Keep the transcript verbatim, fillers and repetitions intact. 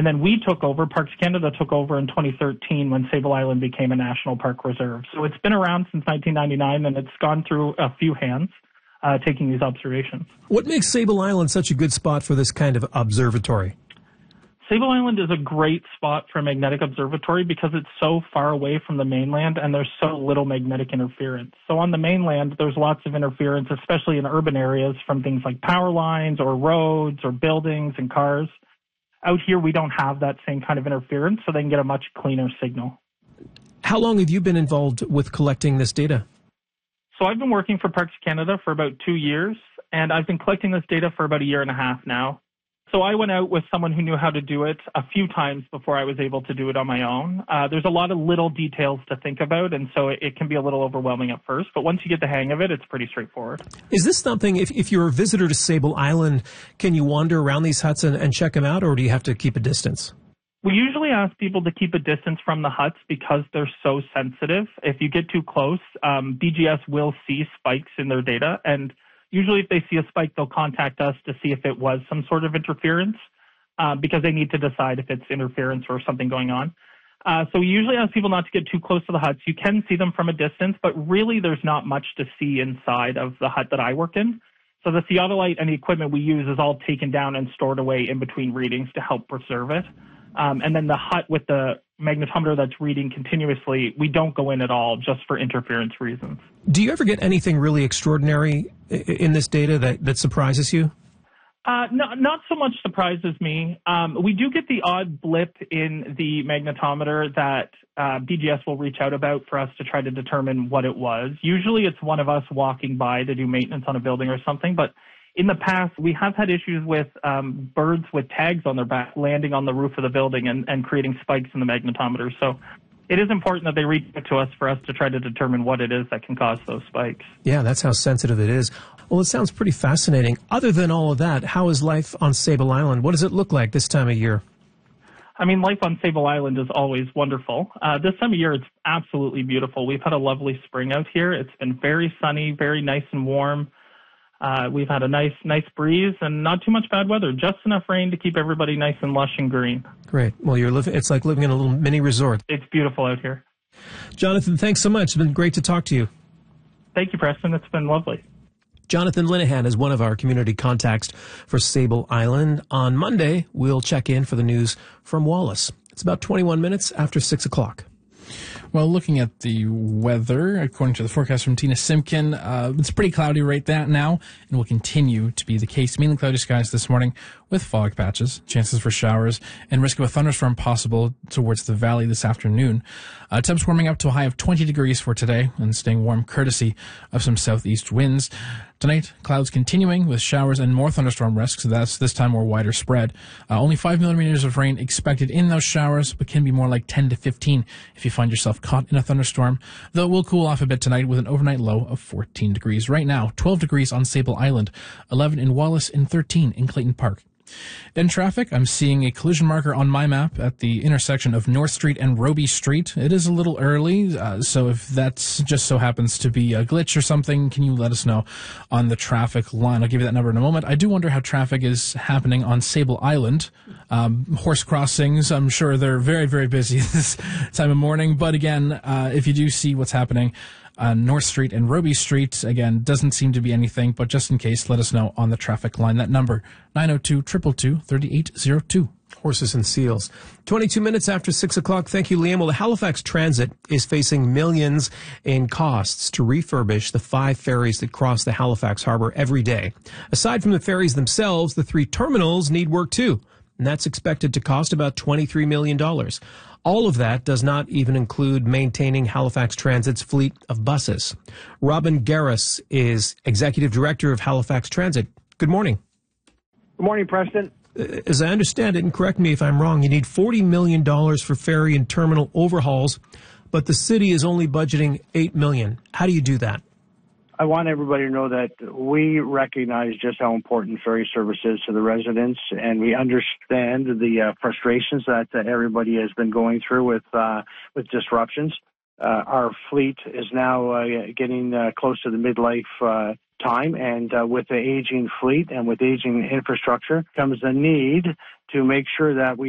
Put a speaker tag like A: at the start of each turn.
A: And then we took over, Parks Canada took over in twenty thirteen when Sable Island became a National Park Reserve. So it's been around since nineteen ninety-nine, and it's gone through a few hands uh, taking these observations.
B: What makes Sable Island such a good spot for this kind of observatory?
A: Sable Island is a great spot for a magnetic observatory because it's so far away from the mainland and there's so little magnetic interference. So on the mainland, there's lots of interference, especially in urban areas, from things like power lines or roads or buildings and cars. Out here, we don't have that same kind of interference, so they can get a much cleaner signal.
B: How long have you been involved with collecting this data?
A: So I've been working for Parks Canada for about two years, and I've been collecting this data for about a year and a half now. So I went out with someone who knew how to do it a few times before I was able to do it on my own. Uh, there's a lot of little details to think about, and so it, it can be a little overwhelming at first. But once you get the hang of it, it's pretty straightforward.
B: Is this something, if, if you're a visitor to Sable Island, can you wander around these huts and, and check them out, or do you have to keep a distance?
A: We usually ask people to keep a distance from the huts because they're so sensitive. If you get too close, um, B G S will see spikes in their data, and usually if they see a spike, they'll contact us to see if it was some sort of interference uh, because they need to decide if it's interference or something going on. Uh, so we usually ask people not to get too close to the huts. You can see them from a distance, but really there's not much to see inside of the hut that I work in. So the theodolite and the equipment we use is all taken down and stored away in between readings to help preserve it. Um, and then the hut with the magnetometer that's reading continuously, we don't go in at all just for interference reasons.
B: Do you ever get anything really extraordinary in this data that, that surprises you?
A: Uh, no, not so much surprises me. Um, we do get the odd blip in the magnetometer that uh, B G S will reach out about for us to try to determine what it was. Usually it's one of us walking by to do maintenance on a building or something, but in the past, we have had issues with um, birds with tags on their back landing on the roof of the building and, and creating spikes in the magnetometer. So it is important that they reach out to us for us to try to determine what it is that can cause those spikes.
B: Yeah, that's how sensitive it is. Well, it sounds pretty fascinating. Other than all of that, how is life on Sable Island? What does it look like this time of year?
A: I mean, life on Sable Island is always wonderful. Uh, this time of year, it's absolutely beautiful. We've had a lovely spring out here. It's been very sunny, very nice and warm. Uh, we've had a nice, nice breeze and not too much bad weather, just enough rain to keep everybody nice and lush and green.
B: Great. Well, you're living, it's like living in a little mini resort.
A: It's beautiful out here.
B: Jonathan, thanks so much. It's been great to talk to you.
A: Thank you, Preston. It's been lovely.
B: Jonathan Linehan is one of our community contacts for Sable Island. On Monday, we'll check in for the news from Wallace. It's about twenty-one minutes after six o'clock.
C: Well, looking at the weather, according to the forecast from Tina Simpkin, uh, it's pretty cloudy right now and will continue to be the case. Mainly cloudy skies this morning with fog patches, chances for showers, and risk of a thunderstorm possible towards the valley this afternoon. Uh, temps warming up to a high of twenty degrees for today and staying warm courtesy of some southeast winds. Tonight, clouds continuing with showers and more thunderstorm risks. That's this time more wider spread. Uh, only five millimeters of rain expected in those showers, but can be more like ten to fifteen if you find yourself caught in a thunderstorm. Though it will cool off a bit tonight with an overnight low of fourteen degrees. Right now, twelve degrees on Sable Island, eleven in Wallace, and thirteen in Clayton Park. In traffic, I'm seeing a collision marker on my map at the intersection of North Street and Roby Street. It is a little early, uh, so if that just so happens to be a glitch or something, can you let us know on the traffic line? I'll give you that number in a moment. I do wonder how traffic is happening on Sable Island. Um, horse crossings, I'm sure they're very, very busy this time of morning. But again, uh, if you do see what's happening Uh, North Street and Roby Street, again, doesn't seem to be anything, but just in case, let us know on the traffic line. That number, nine oh two, two two two, three eight zero two.
B: Horses and seals. twenty-two minutes after six o'clock. Thank you, Liam. Well, the Halifax Transit is facing millions in costs to refurbish the five ferries that cross the Halifax harbor every day. Aside from the ferries themselves, the three terminals need work too, and that's expected to cost about twenty-three million dollars. All of that does not even include maintaining Halifax Transit's fleet of buses. Robin Garris is Executive Director of Halifax Transit. Good morning.
D: Good morning, Preston.
B: As I understand it, and correct me if I'm wrong, you need forty million dollars for ferry and terminal overhauls, but the city is only budgeting eight million dollars. How do you do that?
D: I want everybody to know that we recognize just how important ferry service is to the residents, and we understand the uh, frustrations that uh, everybody has been going through with uh, with disruptions. Uh, our fleet is now uh, getting uh, close to the midlife uh, time, and uh, with the aging fleet and with aging infrastructure comes the need to make sure that we